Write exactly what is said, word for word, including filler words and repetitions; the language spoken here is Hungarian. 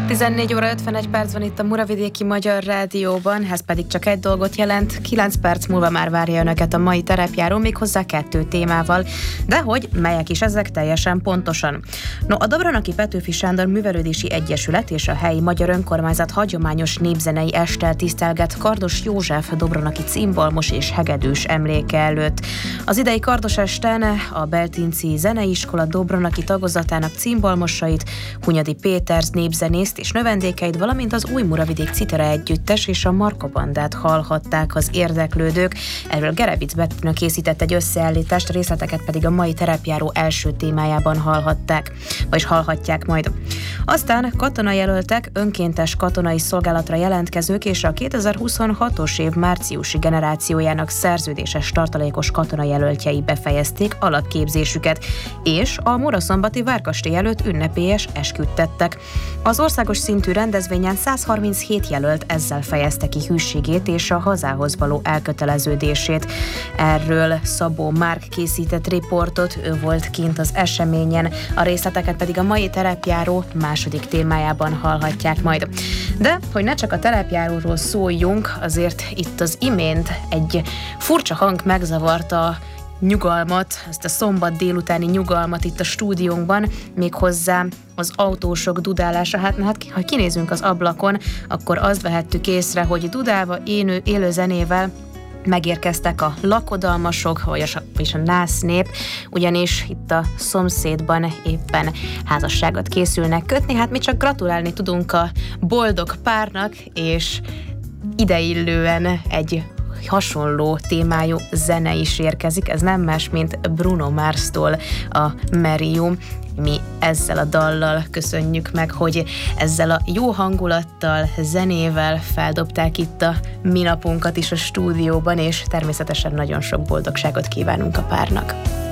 tizennégy óra ötvenegy perc van itt a Muravidéki Magyar Rádióban, ez pedig csak egy dolgot jelent, kilenc perc múlva már várja önöket a mai terepjáró, méghozzá kettő témával, de hogy melyek is ezek teljesen pontosan. No, a Dobronaki Petőfi Sándor Művelődési Egyesület és a helyi magyar önkormányzat hagyományos népzenei esttel tisztelget Kardos József dobronaki címbalmos és hegedűs emléke előtt. Az idei Kardos esten a Beltinci Zeneiskola dobronaki tagozatának címbalmosait, Hunyadi Péter népzenészt és növendékeit, valamint az Új Muravidék Citera együttes és a Marka Bandát hallhatták az érdeklődők. Erről Gerebic Bettina készített egy összeállítást, részleteket pedig a mai terepjáró első témájában hallhatták, vagyis hallhatják majd. Aztán katonajelöltek, önkéntes katonai szolgálatra jelentkezők és a kétezer-huszonhatos év márciusi generációjának szerződéses tartalékos katonajelöltjei befejezték alapképzésüket, és a Muraszombati Várkastély előtt ünnepélyes esküt tettek. Az országos szintű rendezvényen száz harminchét jelölt ezzel fejezte ki hűségét és a hazához való elköteleződését. Erről Szabó Márk készített riportot, ő volt kint az eseményen, a részleteket pedig a mai terepjáró második témájában hallhatják majd. De, hogy ne csak a terepjáróról szóljunk, azért itt az imént egy furcsa hang megzavarta nyugalmat, ezt a szombat délutáni nyugalmat itt a stúdiónkban, méghozzá az autósok dudálása. Hát, hát ha kinézünk az ablakon, akkor azt vehettük észre, hogy dudálva élő, élő zenével megérkeztek a lakodalmasok, vagy a, vagy a násznép, ugyanis itt a szomszédban éppen házasságot készülnek kötni. Hát mi csak gratulálni tudunk a boldog párnak, és ideillően egy hasonló témájú zene is érkezik. Ez nem más, mint Bruno Mars-tól a Merium. Mi ezzel a dallal köszönjük meg, hogy ezzel a jó hangulattal, zenével feldobták itt a mi napunkat is a stúdióban, és természetesen nagyon sok boldogságot kívánunk a párnak.